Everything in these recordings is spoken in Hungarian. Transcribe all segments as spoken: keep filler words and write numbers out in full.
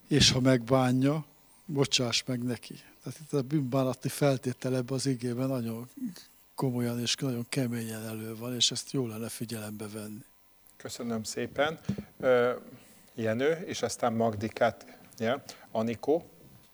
és ha megbánja, bocsáss meg neki. Tehát itt a bűnbánati feltétel ebben az igében nagyon komolyan és nagyon keményen elő van, és ezt jó lenne figyelembe venni. Köszönöm szépen. Jenő, és aztán Magdikát, ja. Anikó.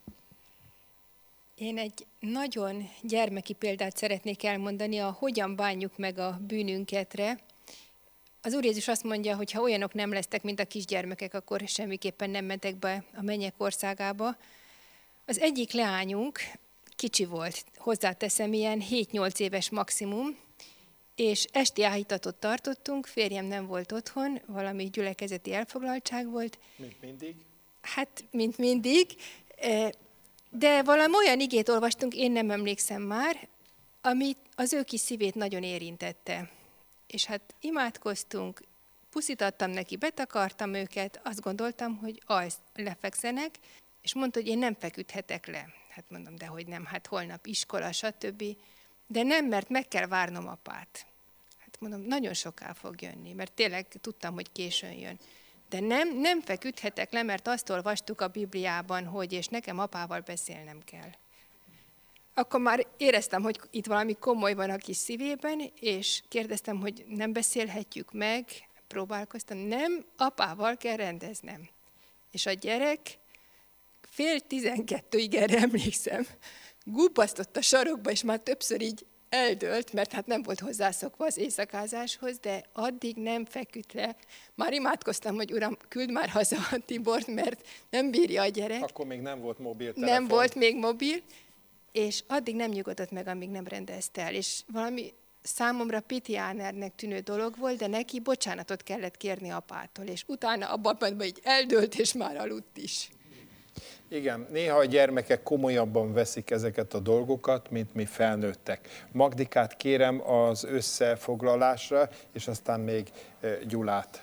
Én egy nagyon gyermeki példát szeretnék elmondani a hogyan bánjuk meg a bűnünketre. Az Úr Jézus azt mondja, hogy ha olyanok nem lesztek, mint a kisgyermekek, akkor semmiképpen nem mentek be a mennyek országába. Az egyik leányunk kicsi volt, hozzáteszem, ilyen hét-nyolc éves maximum, és esti áhítatot tartottunk, férjem nem volt otthon, valami gyülekezeti elfoglaltság volt. Mint mindig? Hát, mint mindig. De valami olyan igét olvastunk, én nem emlékszem már, ami az ő kis szívét nagyon érintette. És hát imádkoztunk, puszítattam neki, betakartam őket, azt gondoltam, hogy alsz, lefekszenek, és mondta, hogy én nem feküdhetek le. Hát mondom, de hogy nem, hát holnap iskola, stb. De nem, mert meg kell várnom apát. Hát mondom, nagyon soká fog jönni, mert tényleg tudtam, hogy későn jön. De nem, nem feküdhetek le, mert azt olvastuk a Bibliában, hogy és nekem apával beszélnem kell. Akkor már éreztem, hogy itt valami komoly van a kis szívében, és kérdeztem, hogy nem beszélhetjük meg, próbálkoztam, nem, apával kell rendeznem. És a gyerek fél tizenkettőig, erre emlékszem, gubbasztott a sarokba, és már többször így eldőlt, mert hát nem volt hozzászokva az éjszakázáshoz, de addig nem feküdt le. Már imádkoztam, hogy Uram, küld már haza a Tibort, mert nem bírja a gyerek. Akkor még nem volt mobiltelefon. Nem volt még mobil, és addig nem nyugodott meg, amíg nem rendezte el. És valami számomra pitiánernek tűnő dolog volt, de neki bocsánatot kellett kérni apától, és utána abban hogy így eldőlt, és már aludt is. Igen, néha a gyermekek komolyabban veszik ezeket a dolgokat, mint mi felnőttek. Magdikát kérem az összefoglalásra, és aztán még Gyulát.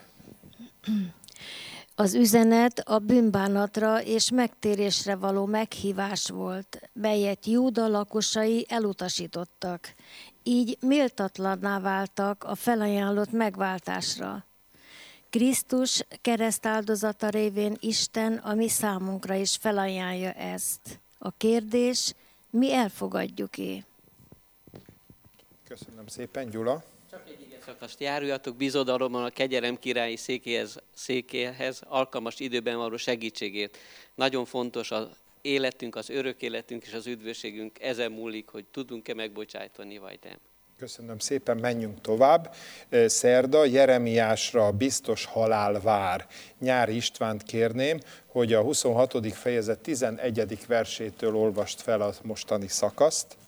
Az üzenet a bűnbánatra és megtérésre való meghívás volt, melyet Júda lakosai elutasítottak. Így méltatlanná váltak a felajánlott megváltásra. Krisztus keresztáldozata révén Isten a mi számunkra is felajánlja ezt. A kérdés, mi elfogadjuk-e? Köszönöm szépen, Gyula. Csak egy ige szakaszt járuljatok bizodalommal a kegyelem királyi székéhez, székéhez alkalmas időben való segítségért. Nagyon fontos az életünk, az örök életünk és az üdvösségünk ezen múlik, hogy tudunk-e megbocsájtani, vagy nem. Köszönöm szépen, menjünk tovább. Szerda, Jeremiásra biztos halál vár. Nyári Istvánt kérném, hogy a huszonhatodik fejezet tizenegyedik versétől olvast fel a mostani szakaszt.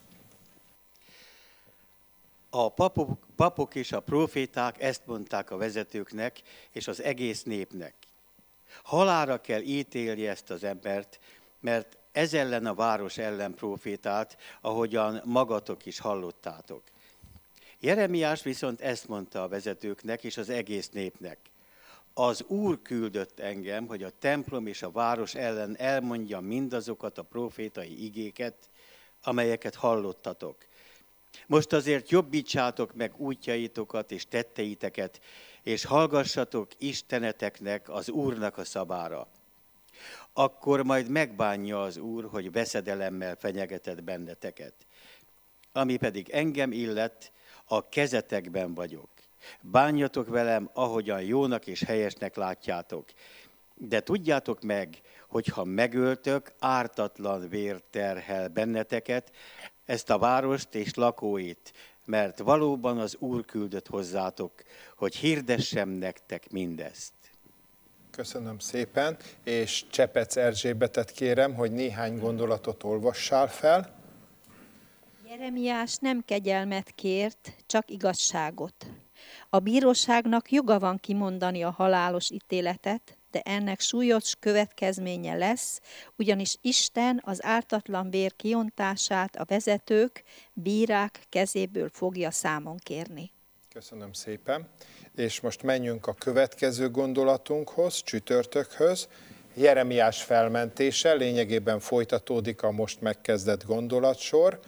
A papok, papok és a proféták ezt mondták a vezetőknek és az egész népnek. Halálra kell ítélni ezt az embert, mert ez ellen a város ellen profétált, ahogyan magatok is hallottátok. Jeremiás viszont ezt mondta a vezetőknek és az egész népnek. Az Úr küldött engem, hogy a templom és a város ellen elmondja mindazokat a profétai igéket, amelyeket hallottatok. Most azért jobbítsátok meg útjaitokat és tetteiteket, és hallgassatok Isteneteknek, az Úrnak a szabára. Akkor majd megbánja az Úr, hogy veszedelemmel fenyegetett benneteket. Ami pedig engem illet, a kezetekben vagyok. Bánjatok velem, ahogyan jónak és helyesnek látjátok. De tudjátok meg, hogy ha megöltök, ártatlan vér terhel benneteket, ezt a várost és lakóit, mert valóban az Úr küldött hozzátok, hogy hirdessem nektek mindezt. Köszönöm szépen, és Csepec Erzsébetet kérem, hogy néhány gondolatot olvassál fel. Jeremiás nem kegyelmet kért, csak igazságot. A bíróságnak joga van kimondani a halálos ítéletet, de ennek súlyos következménye lesz, ugyanis Isten az ártatlan vér kiontását a vezetők, bírák kezéből fogja számon kérni. Köszönöm szépen. És most menjünk a következő gondolatunkhoz, csütörtökhöz. Jeremiás felmentése, lényegében folytatódik a most megkezdett gondolatsor.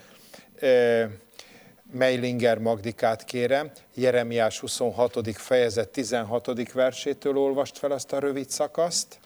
Meilinger Magdikát kérem, Jeremiás huszonhatodik fejezet tizenhatodik versétől olvast fel azt a rövid szakaszt.